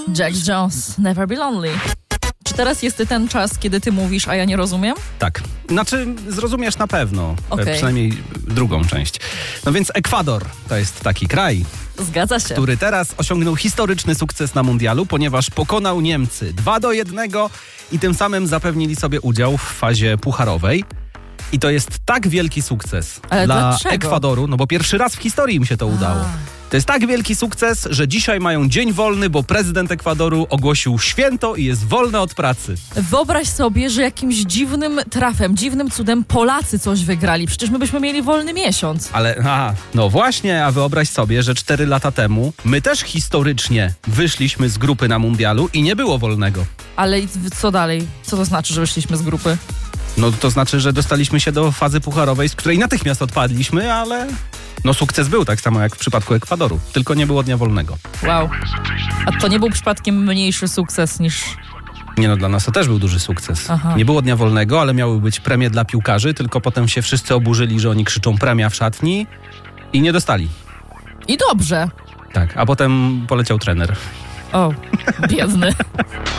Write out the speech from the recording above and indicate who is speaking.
Speaker 1: Jack Jones, Never Be Lonely. Czy teraz jest ten czas, kiedy ty mówisz, a ja nie rozumiem?
Speaker 2: Tak. Znaczy, zrozumiesz na pewno.
Speaker 1: Okej.
Speaker 2: Przynajmniej drugą część. No więc Ekwador to jest taki kraj,
Speaker 1: Zgadza się.
Speaker 2: który teraz osiągnął historyczny sukces na mundialu, ponieważ pokonał Niemcy 2-1 i tym samym zapewnili sobie udział w fazie pucharowej. I to jest tak wielki sukces
Speaker 1: Ale
Speaker 2: dla
Speaker 1: dlaczego?
Speaker 2: Ekwadoru, no bo pierwszy raz w historii im się to udało. To jest tak wielki sukces, że dzisiaj mają dzień wolny, bo prezydent Ekwadoru ogłosił święto i jest wolny od pracy.
Speaker 1: Wyobraź sobie, że jakimś dziwnym trafem, dziwnym cudem Polacy coś wygrali. Przecież my byśmy mieli wolny miesiąc.
Speaker 2: Ale, no właśnie, a wyobraź sobie, że 4 lata temu my też historycznie wyszliśmy z grupy na mundialu i nie było wolnego.
Speaker 1: Ale co dalej? Co to znaczy, że wyszliśmy z grupy?
Speaker 2: No to znaczy, że dostaliśmy się do fazy pucharowej, z której natychmiast odpadliśmy, ale no sukces był tak samo jak w przypadku Ekwadoru, tylko nie było dnia wolnego.
Speaker 1: Wow. A to nie był przypadkiem mniejszy sukces niż...
Speaker 2: Nie no, dla nas to też był duży sukces.
Speaker 1: Aha.
Speaker 2: Nie było dnia wolnego, ale miały być premie dla piłkarzy, tylko potem się wszyscy oburzyli, że oni krzyczą premia w szatni i nie dostali.
Speaker 1: I dobrze.
Speaker 2: Tak, a potem poleciał trener.
Speaker 1: O, biedny.